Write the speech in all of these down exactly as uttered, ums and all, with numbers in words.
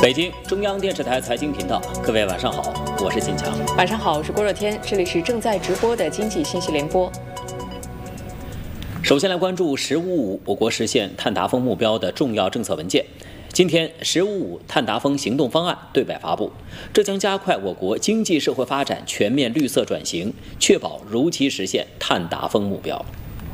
北京中央电视台财经频道，各位晚上好，我是金强。 晚上好，我是郭若天，这里是正在直播的经济信息联播。 首先来关注“十五五”我国实现碳达峰目标的重要政策文件。今天，“十五五”碳达峰行动方案对外发布，这将加快我国经济社会发展全面绿色转型，确保如期实现碳达峰目标。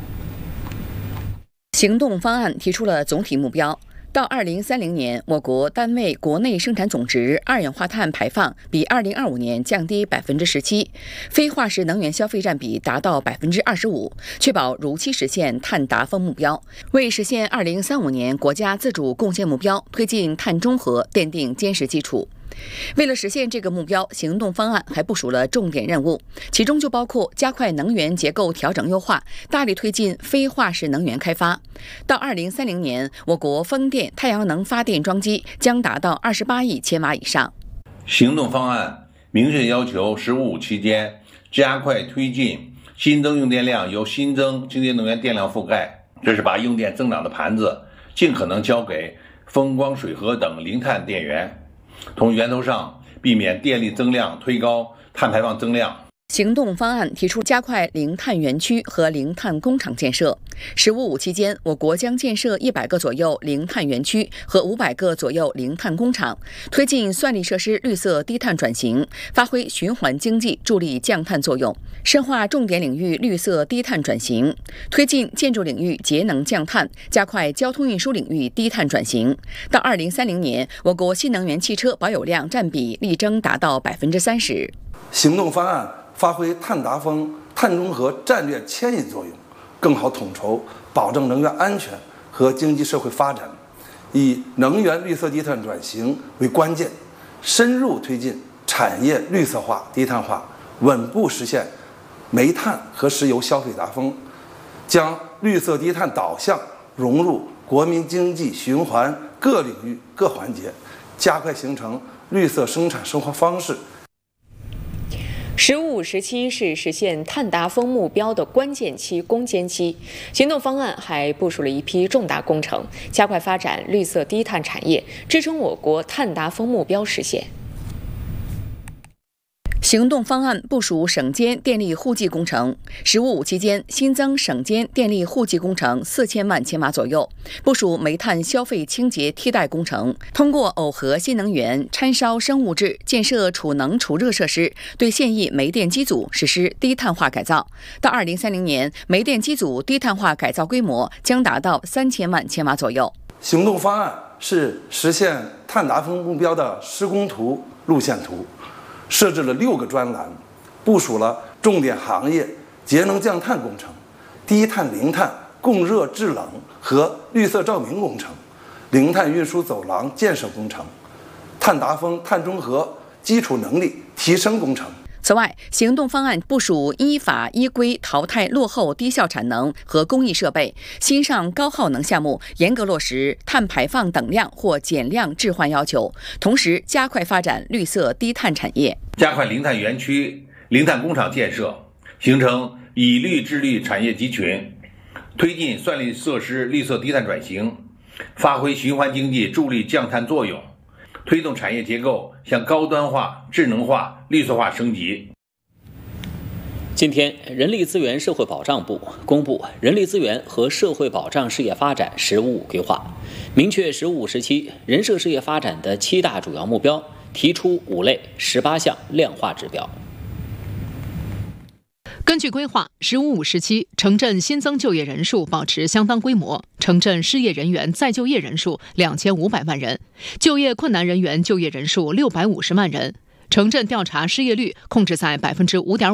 行动方案提出了总体目标。到二零三零年，我国单位国内生产总值二氧化碳排放比二零二五年降低百分之十七，非化石能源消费占比达到百分之二十五，确保如期实现碳达峰目标，为实现二零三五年国家自主贡献目标推进碳中和奠定坚实基础。为了实现这个目标，行动方案还部署了重点任务，其中就包括加快能源结构调整优化，大力推进非化石能源开发。到二零三零年，我国风电、太阳能发电装机将达到二十八亿千瓦以上。 行动方案明确要求“十五五”期间加快推进新增用电量由新增清洁能源电量覆盖，这是把用电增长的盘子尽可能交给风光、水核等零碳电源。从源头上避免电力增量推高碳排放增量。 行动方案提出加快零碳园区和零碳工厂建设。“十五五”期间，我国将建设一百个左右零碳园区和五百个左右零碳工厂，推进算力设施绿色低碳转型，发挥循环经济助力降碳作用，深化重点领域绿色低碳转型，推进建筑领域节能降碳，加快交通运输领域低碳转型。到二零三零年，我国新能源汽车保有量占比力争达到百分之三十。 行动方案发挥碳达峰、碳中和战略牵引作用，更好统筹保证能源安全和经济社会发展，以能源绿色低碳转型为关键，深入推进产业绿色化、低碳化，稳步实现煤炭和石油消费达峰，将绿色低碳导向融入国民经济循环各领域各环节，加快形成绿色生产生活方式。 十五五时期是实现碳达峰目标的关键期、攻坚期。行动方案还部署了一批重大工程，加快发展绿色低碳产业，支撑我国碳达峰目标实现。行动方案部署省间电力户籍工程。“十五五”期间新增省间电力户籍工程四千万千瓦左右，部署煤炭消费清洁替代工程，通过耦合新能源、掺烧生物质，建设储能储热设施，对现役煤电机组实施低碳化改造。到二零三零年，煤电机组低碳化改造规模将达到三千万千瓦左右。 行动方案是实现碳达峰目标的施工图、路线图。设置了六个专栏，部署了重点行业节能降碳工程、低碳零碳供热制冷和绿色照明工程、零碳运输走廊建设工程、碳达峰、碳中和基础能力提升工程。 此外，行动方案部署依法依规淘汰落后低效产能和工艺设备，新上高耗能项目严格落实碳排放等量或减量置换要求，同时加快发展绿色低碳产业， 加快零碳园区、零碳工厂建设，形成以绿治绿产业集群，推进算力设施绿色低碳转型，发挥循环经济助力降碳作用，推动产业结构向高端化、智能化、绿色化升级。 今天，人力资源社会保障部公布《人力资源和社会保障事业发展“十五五”规划》，明确“十五五”时期人社事业发展的七大主要目标，提出五类十八项量化指标。 根据规划，“十五五”时期城镇新增就业人数保持相当规模，城镇失业人员再就业人数两千五百万人，就业困难人员就业人数六百五十万人，城镇调查失业率控制在百分之五点